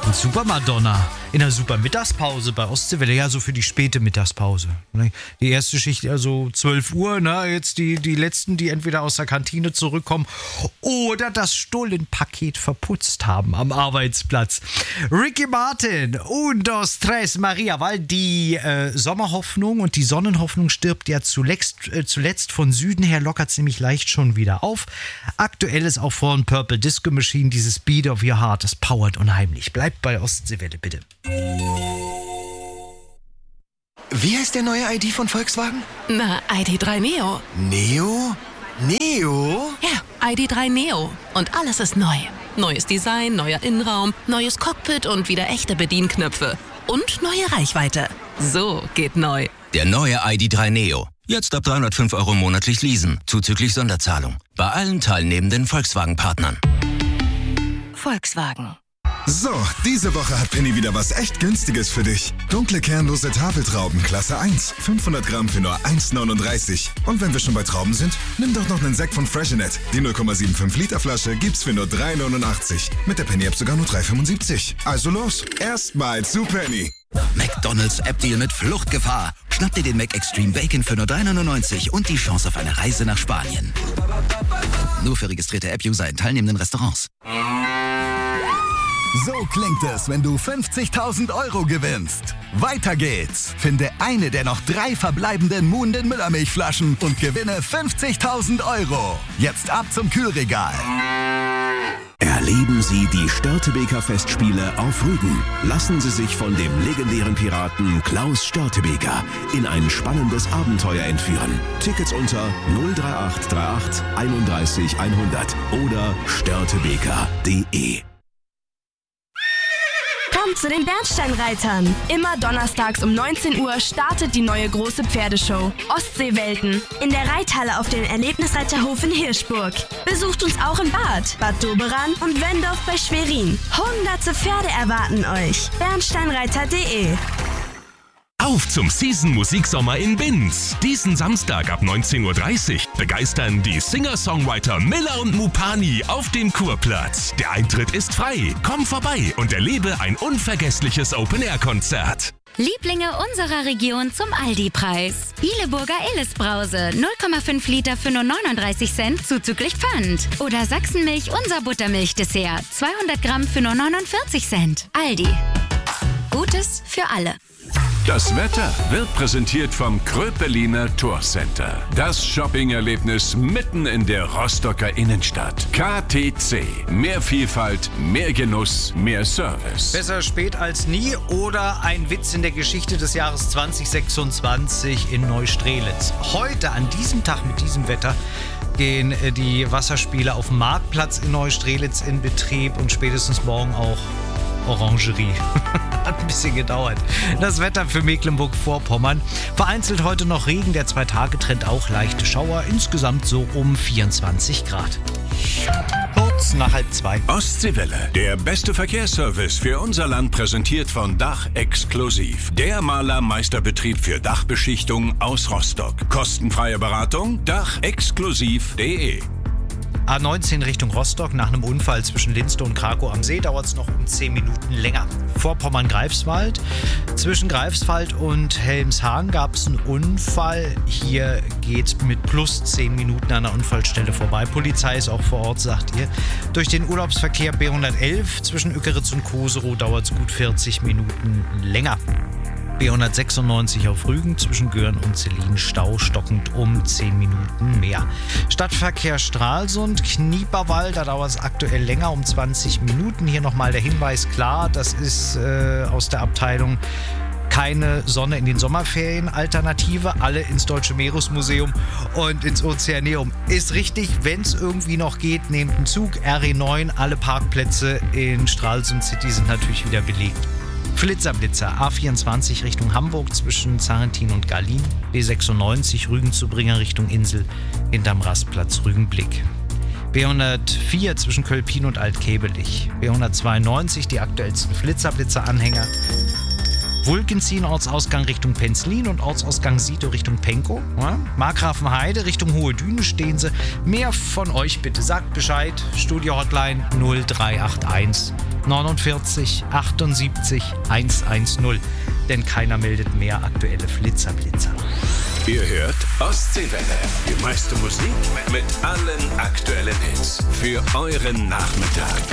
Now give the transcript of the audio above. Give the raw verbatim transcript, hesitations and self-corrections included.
Super Madonna. In der super Mittagspause bei Ostseewelle, ja, so für die späte Mittagspause. Die erste Schicht, also zwölf Uhr, ne? Jetzt die, die letzten, die entweder aus der Kantine zurückkommen oder das Stullenpaket verputzt haben am Arbeitsplatz. Ricky Martin und Dos Tres Maria, weil die äh, Sommerhoffnung und die Sonnenhoffnung stirbt ja zuletzt, äh, zuletzt von Süden her, lockert ziemlich leicht schon wieder auf. Aktuell ist auch von Purple Disco Machine dieses Beat of Your Heart, das powert unheimlich. Bleibt bei Ostseewelle, bitte. Wie heißt der neue I D von Volkswagen? Na, I D drei Neo. Neo? Neo? Ja, I D drei Neo. Und alles ist neu. Neues Design, neuer Innenraum, neues Cockpit und wieder echte Bedienknöpfe. Und neue Reichweite. So geht neu. Der neue I D drei Neo. Jetzt ab dreihundertfünf Euro monatlich leasen, zuzüglich Sonderzahlung. Bei allen teilnehmenden Volkswagen-Partnern. Volkswagen. So, diese Woche hat Penny wieder was echt Günstiges für dich. Dunkle kernlose Tafeltrauben Klasse eins. fünfhundert Gramm für nur eins neununddreißig. Und wenn wir schon bei Trauben sind, nimm doch noch einen Sekt von Freshenet. Die null Komma fünfundsiebzig Liter Flasche gibt's für nur drei neunundachtzig. Mit der Penny App sogar nur drei fünfundsiebzig. Also los, erstmal zu Penny. McDonald's App-Deal mit Fluchtgefahr. Schnapp dir den Mac Extreme Bacon für nur drei neunundneunzig und die Chance auf eine Reise nach Spanien. Nur für registrierte App-User in teilnehmenden Restaurants. So klingt es, wenn du fünfzigtausend Euro gewinnst. Weiter geht's. Finde eine der noch drei verbleibenden Muhnden Müllermilchflaschen und gewinne fünfzigtausend Euro. Jetzt ab zum Kühlregal. Erleben Sie die Störtebeker Festspiele auf Rügen. Lassen Sie sich von dem legendären Piraten Klaus Störtebeker in ein spannendes Abenteuer entführen. Tickets unter null drei acht drei acht einunddreißig hundert oder störtebeker punkt de. Kommt zu den Bernsteinreitern. Immer donnerstags um neunzehn Uhr startet die neue große Pferdeshow Ostseewelten in der Reithalle auf dem Erlebnisreiterhof in Hirschburg. Besucht uns auch in Bad, Bad Doberan und Wendorf bei Schwerin. Hunderte Pferde erwarten euch. bernsteinreiter punkt de. Auf zum Season-Musiksommer in Binz. Diesen Samstag ab neunzehn Uhr dreißig begeistern die Singer-Songwriter Miller und Mupani auf dem Kurplatz. Der Eintritt ist frei. Komm vorbei und erlebe ein unvergessliches Open-Air-Konzert. Lieblinge unserer Region zum Aldi-Preis. Ileburger Illes-Brause, null Komma fünf Liter für nur neununddreißig Cent zuzüglich Pfand. Oder Sachsenmilch, unser Buttermilch-Dessert, zweihundert Gramm für nur neunundvierzig Cent. Aldi. Gutes für alle. Das Wetter wird präsentiert vom Kröpeliner Tourcenter. Das Shopping-Erlebnis mitten in der Rostocker Innenstadt. K T C. Mehr Vielfalt, mehr Genuss, mehr Service. Besser spät als nie oder ein Witz in der Geschichte des Jahres zwanzig sechsundzwanzig in Neustrelitz. Heute, an diesem Tag mit diesem Wetter, gehen die Wasserspiele auf dem Marktplatz in Neustrelitz in Betrieb und spätestens morgen auch Orangerie. Hat ein bisschen gedauert. Das Wetter für Mecklenburg-Vorpommern. Vereinzelt heute noch Regen, der Zwei-Tage-Trend auch leichte Schauer. Insgesamt so um vierundzwanzig Grad. Kurz nach halb zwei. Ostseewelle, der beste Verkehrsservice für unser Land, präsentiert von Dach Exklusiv. Der Malermeisterbetrieb für Dachbeschichtung aus Rostock. Kostenfreie Beratung, dach exklusiv punkt de. A neunzehn Richtung Rostock. Nach einem Unfall zwischen Linstow und Krakow am See dauert es noch um zehn Minuten länger. Vorpommern-Greifswald. Zwischen Greifswald und Helmshagen gab es einen Unfall. Hier geht mit plus zehn Minuten an der Unfallstelle vorbei. Polizei ist auch vor Ort, sagt ihr. Durch den Urlaubsverkehr B hundertelf zwischen Ückeritz und Koserow dauert es gut vierzig Minuten länger. B hundertsechsundneunzig auf Rügen zwischen Göhren und Zelin Stau stockend um zehn Minuten mehr. Stadtverkehr Stralsund, Knieperwald, da dauert es aktuell länger um zwanzig Minuten. Hier nochmal der Hinweis, klar, das ist äh, aus der Abteilung keine Sonne in den Sommerferien Alternative, alle ins Deutsche Meeresmuseum und ins Ozeaneum. Ist richtig, wenn es irgendwie noch geht, nehmt einen Zug, R E neun, alle Parkplätze in Stralsund City sind natürlich wieder belegt. Flitzerblitzer, A vierundzwanzig Richtung Hamburg zwischen Zarentin und Garlin, B sechsundneunzig Rügen zu Bringer Richtung Insel, hinterm Rastplatz Rügenblick. B hundertvier zwischen Kölpin und Altkebelich, B hundertzweiundneunzig die aktuellsten Flitzerblitzer-Anhänger, Wulkenzien Ortsausgang Richtung Penzlin und Ortsausgang Sito Richtung Penkow. Ja? Markgrafenheide Richtung Hohe Düne stehen sie. Mehr von euch bitte, sagt Bescheid, Studio Hotline null drei acht eins neunundvierzig achtundsiebzig hundertzehn. Denn keiner meldet mehr aktuelle Flitzerblitzer. Ihr hört Ostseewelle. Die meiste Musik mit allen aktuellen Hits. Für euren Nachmittag.